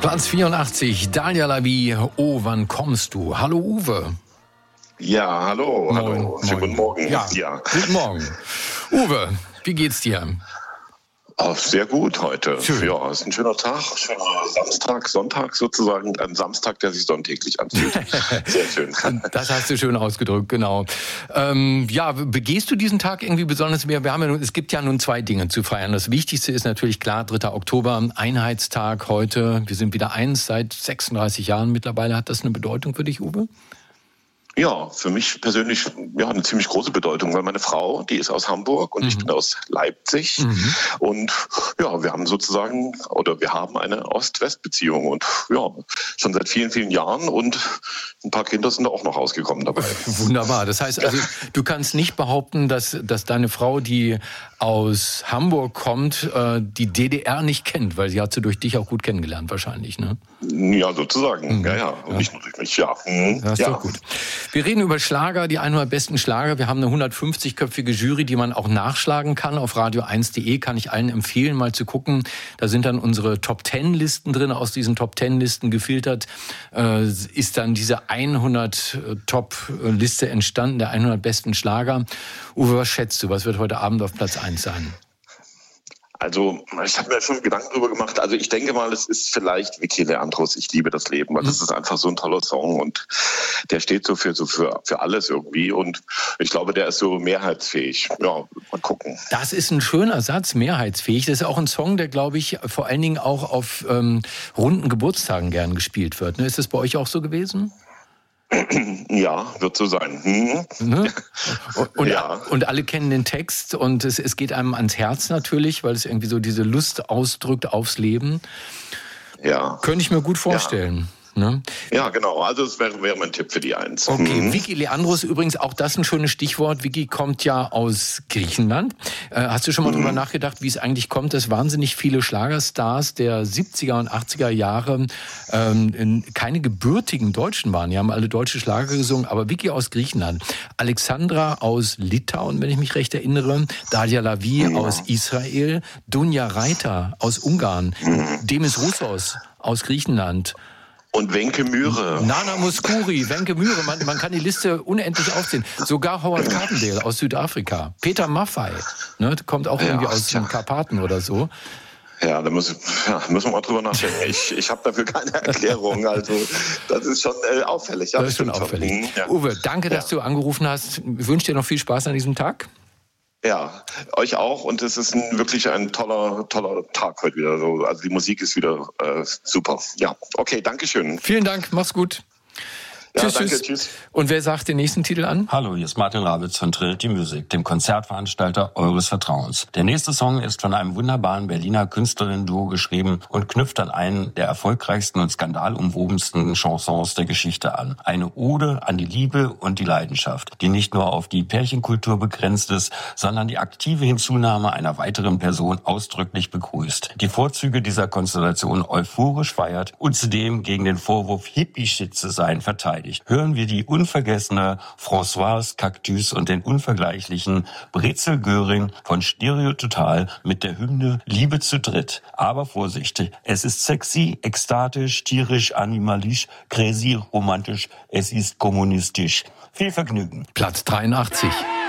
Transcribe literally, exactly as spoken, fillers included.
Platz vierundachtzig, Dalia Lavi, oh, wann kommst du? Hallo Uwe. Ja, hallo, Moin, hallo. Schönen guten Morgen. Ja, ja, guten Morgen. Uwe, wie geht's dir? Oh, sehr gut heute. Schön. Ja, ist ein schöner Tag, schöner Samstag, Sonntag sozusagen, ein Samstag, der sich sonntäglich anfühlt. Sehr schön. Das hast du schön ausgedrückt, genau. Ähm, ja, begehst du diesen Tag irgendwie besonders mehr? Wir haben ja nun, es gibt ja nun zwei Dinge zu feiern. Das Wichtigste ist natürlich klar, dritter Oktober, Einheitstag heute. Wir sind wieder eins seit sechsunddreißig Jahren mittlerweile. Hat das eine Bedeutung für dich, Uwe? Ja, für mich persönlich ja eine ziemlich große Bedeutung, weil meine Frau, die ist aus Hamburg und mhm. ich bin aus Leipzig mhm. und ja, wir haben sozusagen oder wir haben eine Ost-West-Beziehung und ja, schon seit vielen, vielen Jahren und ein paar Kinder sind da auch noch rausgekommen dabei. Wunderbar. Das heißt also, du kannst nicht behaupten, dass, dass deine Frau, die aus Hamburg kommt, die D D R nicht kennt, weil sie hat sie durch dich auch gut kennengelernt wahrscheinlich, ne? Ja, sozusagen. Mhm. Ja, ja. Und ja. nicht nur durch mich, ja. Mhm. Das ist ja. doch gut. Wir reden über Schlager, die hundert besten Schlager. Wir haben eine hundertfünfzigköpfige Jury, die man auch nachschlagen kann. Auf radio eins punkt de kann ich allen empfehlen, mal zu gucken. Da sind dann unsere Top Ten Listen drin. Aus diesen Top Ten Listen gefiltert äh, ist dann diese hundert Top Liste entstanden, der hundert besten Schlager. Uwe, was schätzt du? Was wird heute Abend auf Platz eins sein? Also, ich habe mir schon Gedanken darüber gemacht. Also, ich denke mal, es ist vielleicht Vicky Leandros, Ich liebe das Leben, weil das ist einfach so ein toller Song und der steht so für, so für, für alles irgendwie und ich glaube, der ist so mehrheitsfähig. Ja, mal gucken. Das ist ein schöner Satz, mehrheitsfähig. Das ist auch ein Song, der, glaube ich, vor allen Dingen auch auf ähm, runden Geburtstagen gern gespielt wird. Ist das bei euch auch so gewesen? Ja, wird so sein. Hm. Ne? Und, ja. und alle kennen den Text und es, es geht einem ans Herz natürlich, weil es irgendwie so diese Lust ausdrückt aufs Leben. Ja. Könnte ich mir gut vorstellen. Ja. Ne? Ja, genau. Also es wäre, wäre mein Tipp für die Eins. Okay, mhm. Vicky Leandros übrigens, auch das ein schönes Stichwort. Vicky kommt ja aus Griechenland. Äh, hast du schon mal mhm. drüber nachgedacht, wie es eigentlich kommt, dass wahnsinnig viele Schlagerstars der siebziger und achtziger Jahre ähm, keine gebürtigen Deutschen waren? Die haben alle deutsche Schlager gesungen, aber Vicky aus Griechenland, Alexandra aus Litauen, wenn ich mich recht erinnere, Dalia Lavi mhm. aus Israel, Dunja Reiter aus Ungarn, mhm. Demis Roussos aus Griechenland, und Wenke Mühre. Nana Mouskouri, Wenke Mühre, man, man kann die Liste unendlich aufziehen. Sogar Howard Carpendale aus Südafrika. Peter Maffay, ne, kommt auch irgendwie ja, aus den Karpaten oder so. Ja, da müssen, ja, müssen wir mal drüber nachdenken. Ich, ich habe dafür keine Erklärung. Also das ist schon äh, auffällig. Ja, das ist schon auffällig. Ja. Uwe, danke, dass ja. du angerufen hast. Ich wünsche dir noch viel Spaß an diesem Tag. Ja, euch auch und es ist ein, wirklich ein toller, toller Tag heute wieder. So. Also die Musik ist wieder äh, super. Ja, okay, danke schön. Vielen Dank, mach's gut. Ja, tschüss, danke, tschüss. tschüss. Und wer sagt den nächsten Titel an? Hallo, hier ist Martin Rawitz von Trinity Music, dem Konzertveranstalter eures Vertrauens. Der nächste Song ist von einem wunderbaren Berliner Künstlerinnen-Duo geschrieben und knüpft an einen der erfolgreichsten und skandalumwobensten Chansons der Geschichte an. Eine Ode an die Liebe und die Leidenschaft, die nicht nur auf die Pärchenkultur begrenzt ist, sondern die aktive Hinzunahme einer weiteren Person ausdrücklich begrüßt. Die Vorzüge dieser Konstellation euphorisch feiert und zudem gegen den Vorwurf, Hippie-Shit zu sein, verteidigt. Hören wir die unvergessene Françoise Cactus und den unvergleichlichen Brezel Göring von Stereo Total mit der Hymne Liebe zu dritt. Aber Vorsicht, es ist sexy, ekstatisch, tierisch, animalisch, crazy, romantisch, es ist kommunistisch. Viel Vergnügen. Platz dreiundachtzig.